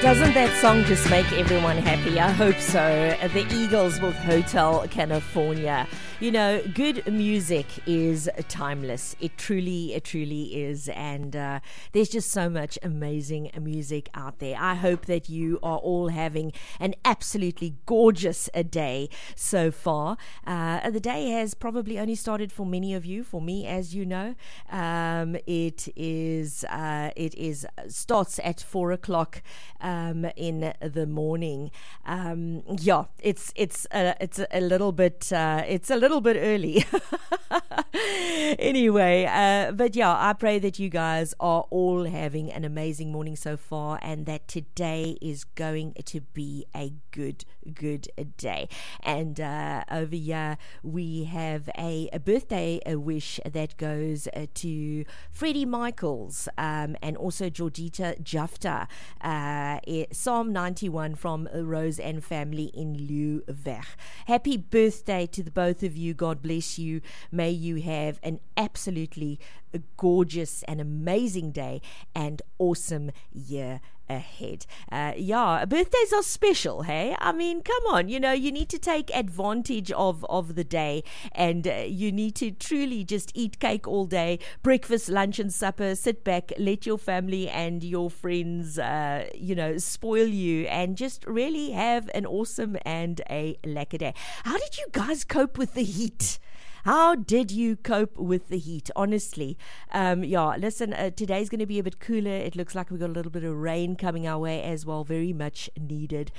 Doesn't that song just make everyone happy? I hope so. The Eagles with Hotel California. You know, good music is timeless. It truly is. And there's just so much amazing music out there. I hope that you are all having an absolutely gorgeous day so far. The day has probably only started for many of you. For me, as you know, it starts at 4 o'clock in the morning. It's a little bit early. Anyway, but yeah, I pray that you guys are all having an amazing morning so far, and that today is going to be a good day. And over here we have a birthday wish that goes to Freddie Michaels and also Georgita Jafta. Psalm 91 from Rose and family in Leuweg. Happy birthday to the both of you. God bless you. May you have an absolutely gorgeous and amazing day and awesome year ahead. Birthdays are special, hey? I mean, come on, you know, you need to take advantage of the day, and you need to truly just eat cake all day, breakfast, lunch and supper, sit back, let your family and your friends, spoil you, and just really have an awesome and a lekker day. How did you guys cope with the heat? How did you cope with the heat? Honestly, listen, today's going to be a bit cooler. It looks like we've got a little bit of rain coming our way as well. Very much needed,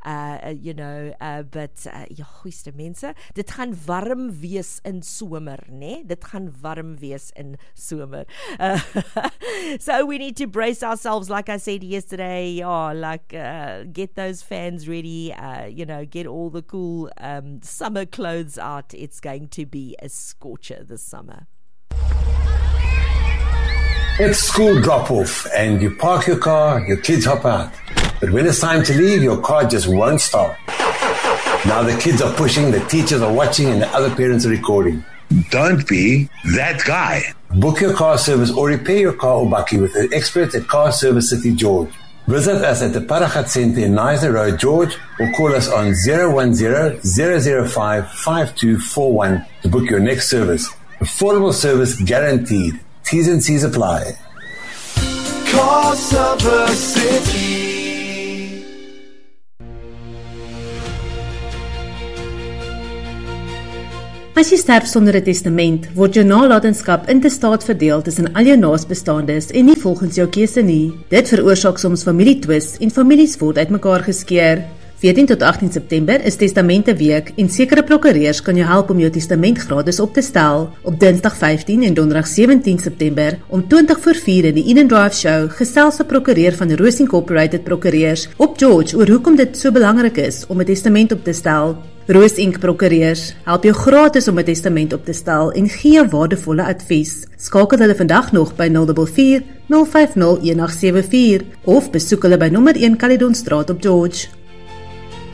goeieste mense. Dit gaan warm wees in somer, né? Dit gaan warm wees in somer. So we need to brace ourselves, like I said yesterday. Get those fans ready. Get all the cool summer clothes out. It's going to be a scorcher this summer. It's school drop-off and you park your car, your kids hop out. But when it's time to leave, your car just won't start. Now the kids are pushing, the teachers are watching, and the other parents are recording. Don't be that guy. Book your car service or repair your car or bakkie with the experts at Car Service City George. Visit us at the Paragat Centre in Neisner Road, George, or call us on 010-005-5241 to book your next service. Affordable service guaranteed. T's and C's apply. Car Service City. As jy sterf sonder 'n testament, word jou nalatenskap intestaat verdeel tussen al jou naasbestaandes en nie volgens jou keuse nie. Dit veroorsaak soms familietwis en families word uitmekaar geskeur. 14 tot 18 September is Testamenteweek en sekere prokureurs kan jou help om jou testament gratis op te stel. Op Dinsdag 15 en Donderdag 17 September om 20:04 in die Eden Drive Show gesels 'n prokureur van Roos Incorporated Prokureurs op George oor hoekom dit so belangrik is om 'n testament op te stel. Roos Inc. Prokureurs help jou gratis om 'n testament op te stel en gee jou waardevolle advies. Skakel hulle vandag nog by 044 050 1874 of besoek hulle by nommer 1 Caledonstraat op George.